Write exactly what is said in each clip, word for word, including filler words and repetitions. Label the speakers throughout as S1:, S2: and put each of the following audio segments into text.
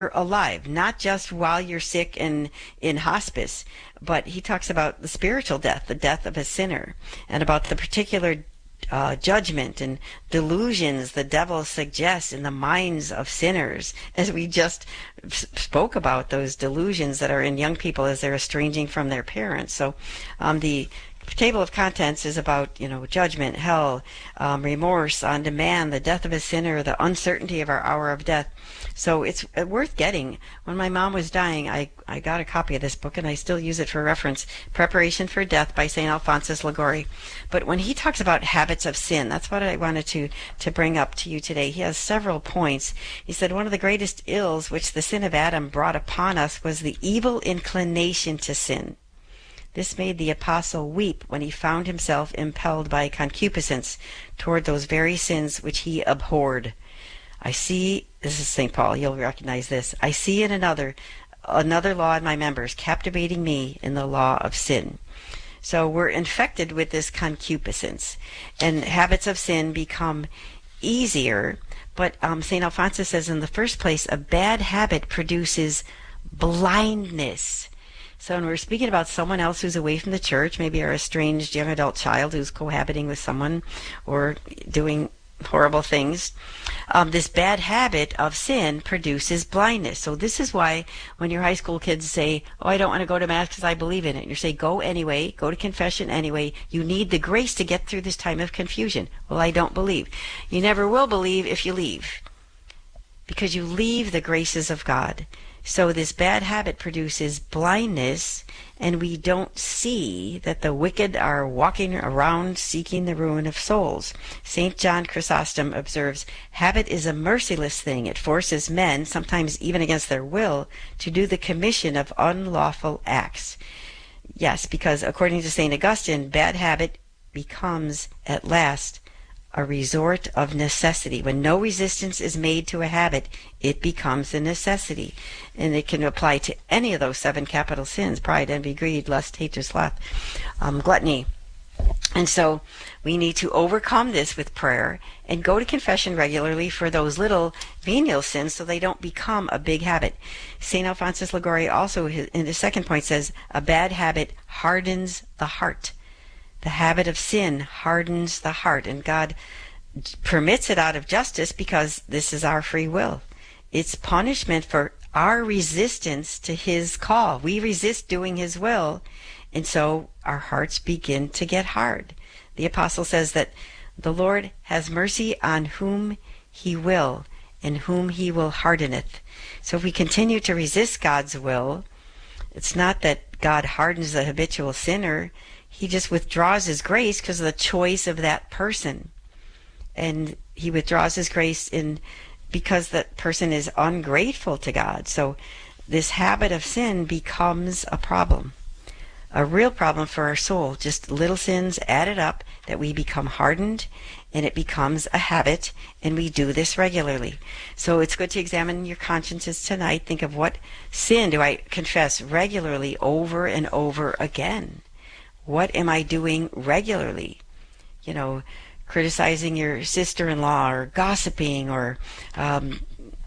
S1: alive, not just while you're sick and in hospice, but he talks about the spiritual death, the death of a sinner, and about the particular uh, judgment and delusions the devil suggests in the minds of sinners, as we just s- spoke about those delusions that are in young people as they're estranging from their parents. So um, the table of contents is about, you know, judgment, hell, um, remorse, on demand, the death of a sinner, the uncertainty of our hour of death. So it's uh, worth getting. When my mom was dying, I, I got a copy of this book, and I still use it for reference, Preparation for Death by Saint Alphonsus Liguori. But when he talks about habits of sin, that's what I wanted to, to bring up to you today. He has several points. He said one of the greatest ills which the sin of Adam brought upon us was the evil inclination to sin. This made the apostle weep when he found himself impelled by concupiscence toward those very sins which he abhorred. I see, this is Saint Paul, you'll recognize this, I see in another, another law in my members, captivating me in the law of sin. So we're infected with this concupiscence, and habits of sin become easier, but um, Saint Alphonsus says in the first place, a bad habit produces blindness. So when we're speaking about someone else who's away from the church, maybe our estranged young adult child who's cohabiting with someone or doing horrible things, um, this bad habit of sin produces blindness. So this is why when your high school kids say, oh, I don't want to go to Mass because I believe in it, and you say, go anyway, go to confession anyway, you need the grace to get through this time of confusion. Well, I don't believe. You never will believe if you leave, because you leave the graces of God. So this bad habit produces blindness, and we don't see that the wicked are walking around seeking the ruin of souls. Saint John Chrysostom observes, habit is a merciless thing. It forces men, sometimes even against their will, to do the commission of unlawful acts. Yes, because according to Saint Augustine, bad habit becomes at last a resort of necessity. When no resistance is made to a habit, it becomes a necessity. And it can apply to any of those seven capital sins: pride, envy, greed, lust, hatred, sloth, um, gluttony. And so we need to overcome this with prayer and go to confession regularly for those little venial sins so they don't become a big habit. Saint Alphonsus Liguori also, in the second point, says, a bad habit hardens the heart. The habit of sin hardens the heart, and God permits it out of justice because this is our free will. It's punishment for our resistance to His call. We resist doing His will, and so our hearts begin to get hard. The apostle says that the Lord has mercy on whom He will, and whom He will hardeneth. So if we continue to resist God's will, it's not that God hardens the habitual sinner. He just withdraws His grace because of the choice of that person. And He withdraws His grace in because that person is ungrateful to God. So this habit of sin becomes a problem, a real problem for our soul. Just little sins added up that we become hardened, and it becomes a habit, and we do this regularly. So it's good to examine your consciences tonight. Think of, what sin do I confess regularly over and over again? What am I doing regularly? You know, criticizing your sister-in-law, or gossiping, or um,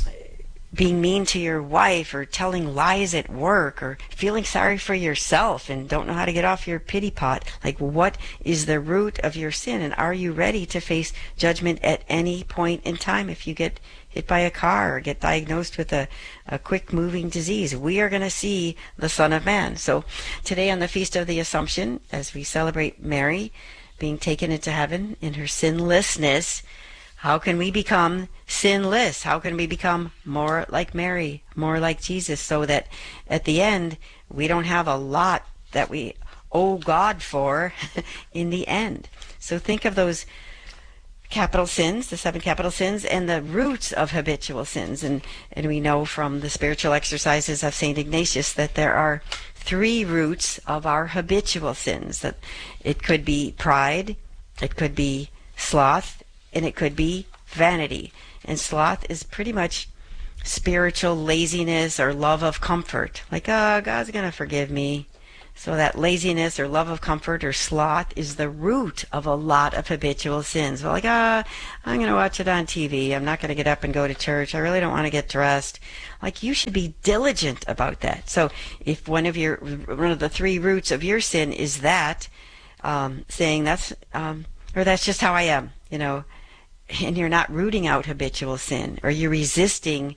S1: being mean to your wife, or telling lies at work, or feeling sorry for yourself and don't know how to get off your pity pot. Like, what is the root of your sin? And are you ready to face judgment at any point in time if you get hit by a car or get diagnosed with a, a quick-moving disease? We are going to see the Son of Man. So today, on the Feast of the Assumption, as we celebrate Mary being taken into heaven in her sinlessness, how can we become sinless? How can we become more like Mary, more like Jesus, so that at the end we don't have a lot that we owe God for in the end? So think of those capital sins, the seven capital sins, and the roots of habitual sins. And, and we know from the spiritual exercises of Saint Ignatius that there are three roots of our habitual sins. That it could be pride, it could be sloth, and it could be vanity. And sloth is pretty much spiritual laziness or love of comfort. Like, oh, God's going to forgive me. So that laziness or love of comfort or sloth is the root of a lot of habitual sins. Well, like, ah, I'm going to watch it on T V. I'm not going to get up and go to church. I really don't want to get dressed. Like, you should be diligent about that. So if one of your, one of the three roots of your sin is that, um, saying that's, um, or that's just how I am, you know, and you're not rooting out habitual sin, or you're resisting,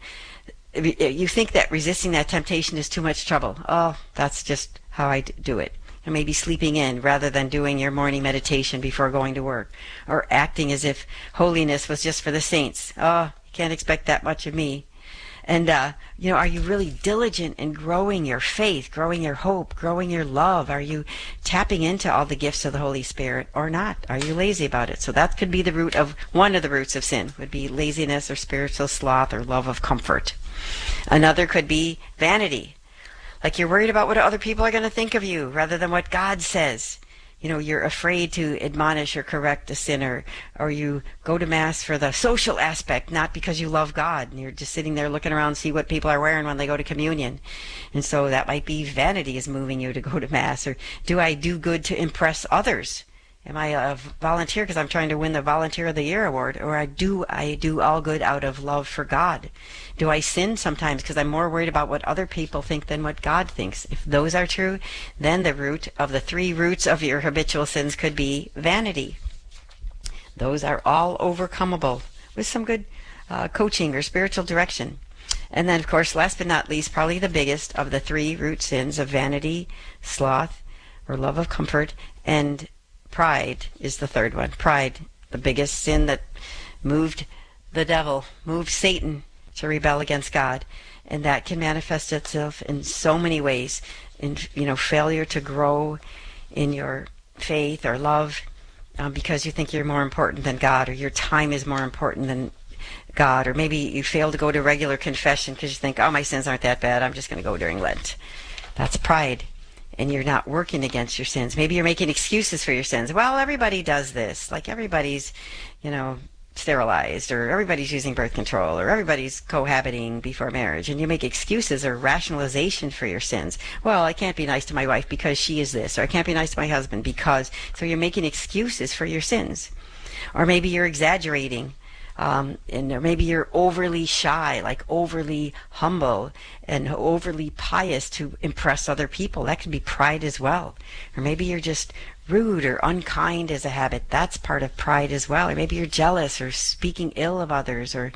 S1: you think that resisting that temptation is too much trouble. Oh, that's just how I do it. Or maybe sleeping in rather than doing your morning meditation before going to work, or acting as if holiness was just for the saints. Oh, you can't expect that much of me. And, uh, you know, are you really diligent in growing your faith, growing your hope, growing your love? Are you tapping into all the gifts of the Holy Spirit or not? Are you lazy about it? So that could be the root of, one of the roots of sin would be laziness or spiritual sloth or love of comfort. Another could be vanity. Like you're worried about what other people are going to think of you rather than what God says. You know, you're afraid to admonish or correct a sinner, or you go to Mass for the social aspect, not because you love God, and you're just sitting there looking around to see what people are wearing when they go to communion. And so that might be vanity is moving you to go to Mass. Or do I do good to impress others? Am I a volunteer because I'm trying to win the Volunteer of the Year award? Or I do I do all good out of love for God? Do I sin sometimes because I'm more worried about what other people think than what God thinks? If those are true, then the root of the three roots of your habitual sins could be vanity. Those are all overcomable with some good uh, coaching or spiritual direction. And then, of course, last but not least, probably the biggest of the three root sins of vanity, sloth, or love of comfort, and pride is the third one. Pride, the biggest sin that moved the devil, moved Satan to rebel against God. And that can manifest itself in so many ways. In, you know, failure to grow in your faith or love um, because you think you're more important than God, or your time is more important than God, or maybe you fail to go to regular confession because you think, oh, my sins aren't that bad, I'm just going to go during Lent. That's pride. And you're not working against your sins. Maybe you're making excuses for your sins. Well, everybody does this. Like everybody's, you know, sterilized, or everybody's using birth control, or everybody's cohabiting before marriage. And you make excuses or rationalization for your sins. Well, I can't be nice to my wife because she is this, or I can't be nice to my husband because... So you're making excuses for your sins. Or maybe you're exaggerating. Um, and or maybe you're overly shy, like overly humble and overly pious to impress other people. That can be pride as well. Or maybe you're just rude or unkind as a habit. That's part of pride as well. Or maybe you're jealous or speaking ill of others, or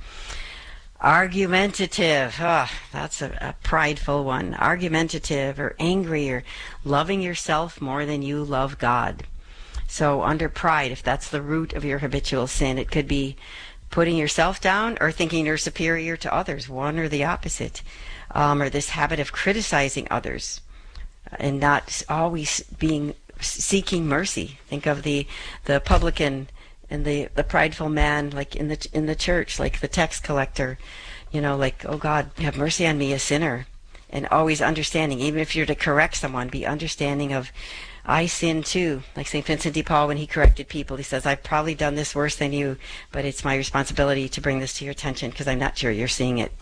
S1: argumentative. Oh, that's a, a prideful one. Argumentative or angry, or loving yourself more than you love God. So under pride, if that's the root of your habitual sin, it could be putting yourself down or thinking you're superior to others, one or the opposite. Um, or this habit of criticizing others and not always being seeking mercy. Think of the the publican and the the prideful man, like in the in the church, like the tax collector, you know, like, oh God, have mercy on me, a sinner. And always understanding, even if you're to correct someone, be understanding of, I sin too. Like Saint Vincent de Paul, when he corrected people, he says, I've probably done this worse than you, but it's my responsibility to bring this to your attention because I'm not sure you're seeing it.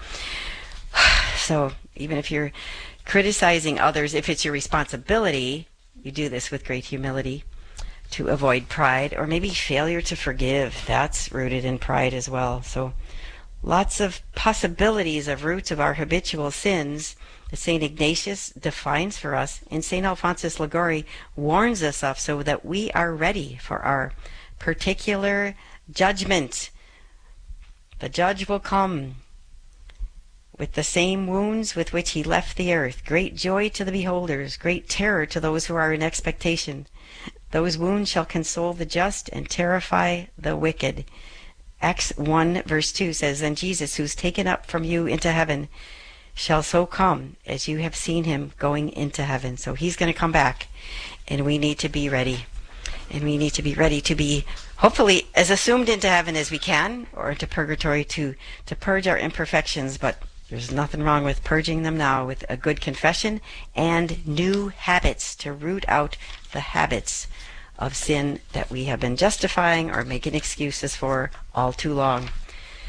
S1: So even if you're criticizing others, if it's your responsibility, you do this with great humility to avoid pride. Or maybe failure to forgive. That's rooted in pride as well. So lots of possibilities of roots of our habitual sins that Saint Ignatius defines for us, and Saint Alphonsus Liguori warns us of, so that we are ready for our particular judgment. The judge will come with the same wounds with which he left the earth. Great joy to the beholders, great terror to those who are in expectation. Those wounds shall console the just and terrify the wicked. Acts one verse two says, and Jesus, who's taken up from you into heaven, shall so come as you have seen him going into heaven. So he's going to come back, and we need to be ready. And we need to be ready to be, hopefully, as assumed into heaven as we can, or into purgatory to, to purge our imperfections. But there's nothing wrong with purging them now with a good confession and new habits to root out the habits of sin that we have been justifying or making excuses for all too long.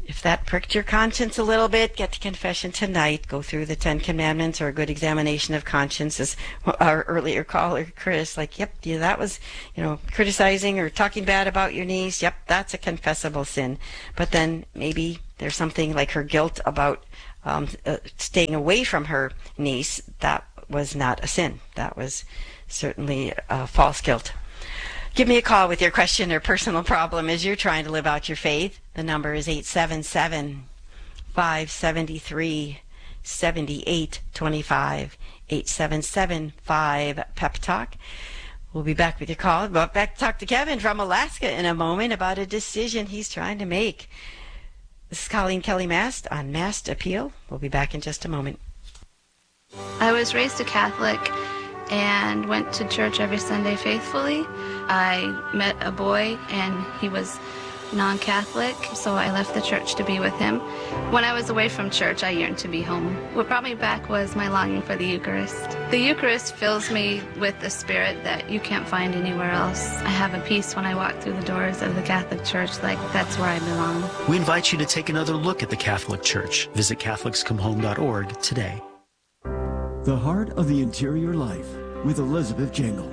S1: If that pricked your conscience a little bit, get to confession tonight. Go through the Ten Commandments or a good examination of conscience, as our earlier caller, Chris, like, yep, yeah, that was, you know, criticizing or talking bad about your niece. Yep, that's a confessable sin. But then maybe there's something like her guilt about um, uh, staying away from her niece. That was not a sin. That was certainly uh, false guilt. Give me a call with your question or personal problem as you're trying to live out your faith. The number is eight seven seven, five seven three, seven eight two five, eight seven seven, five, P E P Talk. We'll be back with your call. But back to talk to Kevin from Alaska in a moment about a decision he's trying to make. This is Colleen Kelly Mast on Mast Appeal. We'll be back in just a moment.
S2: I was raised a Catholic and went to church every Sunday faithfully. I met a boy and he was non-Catholic, so I left the church to be with him. When I was away from church, I yearned to be home. What brought me back was my longing for the Eucharist. The Eucharist fills me with the spirit that you can't find anywhere else. I have a peace when I walk through the doors of the Catholic Church, like that's where I belong.
S3: We invite you to take another look at the Catholic Church. Visit Catholics Come Home dot org today.
S4: The Heart of the Interior Life with Elizabeth Jingle.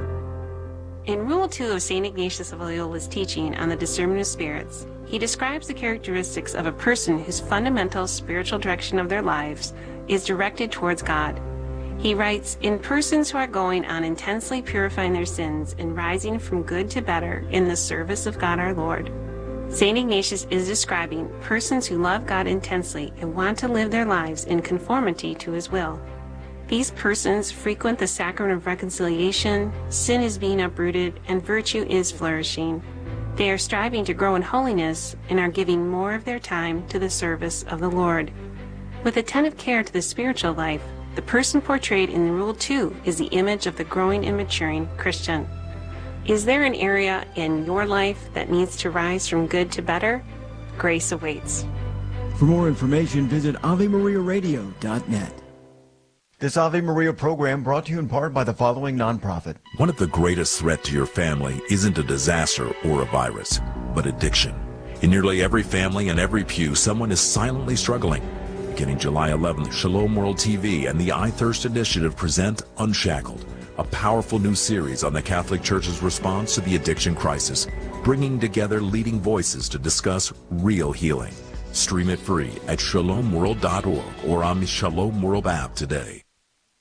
S5: In Rule two of Saint Ignatius of Loyola's teaching on the discernment of spirits, he describes the characteristics of a person whose fundamental spiritual direction of their lives is directed towards God. He writes, "In persons who are going on intensely purifying their sins and rising from good to better in the service of God our Lord." Saint Ignatius is describing persons who love God intensely and want to live their lives in conformity to His will. These persons frequent the sacrament of reconciliation, sin is being uprooted, and virtue is flourishing. They are striving to grow in holiness and are giving more of their time to the service of the Lord. With attentive care to the spiritual life, the person portrayed in Rule two is the image of the growing and maturing Christian. Is there an area in your life that needs to rise from good to better? Grace awaits.
S4: For more information, visit Ave Maria Radio dot net.
S6: This Ave Maria program brought to you in part by the following nonprofit.
S7: One of the greatest threats to your family isn't a disaster or a virus, but addiction. In nearly every family and every pew, someone is silently struggling. Beginning July eleventh, Shalom World T V and the I Thirst Initiative present Unshackled, a powerful new series on the Catholic Church's response to the addiction crisis, bringing together leading voices to discuss real healing. Stream it free at shalom world dot org or on the Shalom World app today.